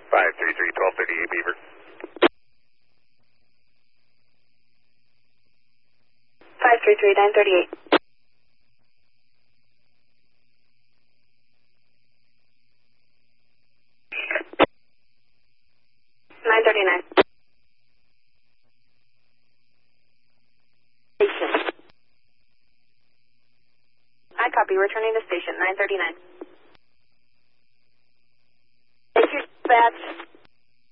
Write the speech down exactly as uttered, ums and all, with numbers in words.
five three three, twelve thirty-eight Beaver. five three three, nine thirty-eight. nine thirty-nine. Station. I copy, returning to station, nine thirty-nine.